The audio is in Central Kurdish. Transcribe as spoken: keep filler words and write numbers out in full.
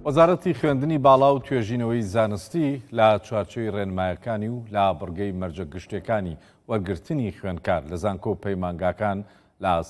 وەزارەتی خوێندنی باڵا و توێژینەوەی زانستی لە چوارچێوەی ڕێنمایەکانی و لا بڕگەی مەرجە گشتەکانی وەرگرتنی خوێندکار لە زانکۆ پەیمانگاکان لە